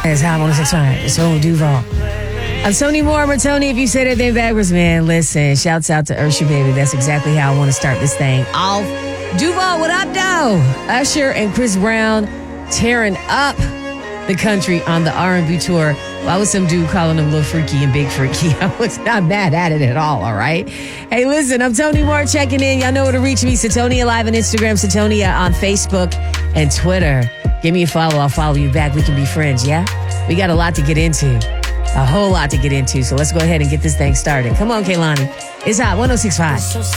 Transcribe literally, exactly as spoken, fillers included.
It's Hot one oh six point five. It's Tony Duval. I'm Tony Moore. I'm Tony. If you say that thing backwards, man, listen. Shouts out to Usher, baby. That's exactly how I want to start this thing off. Duval, what up, though? Usher and Chris Brown tearing up the country on the R and B tour. Why was some dude calling them Little Freaky and Big Freaky? I was not mad at it at all, all right? Hey, listen, I'm Tony Moore checking in. Y'all know where to reach me. Satonia Live on Instagram, Satonia on Facebook and Twitter. Give me a follow. I'll follow you back. We can be friends, yeah? We got a lot to get into. A whole lot to get into. So let's go ahead and get this thing started. Come on, Kaylani. It's Hot one oh six point five.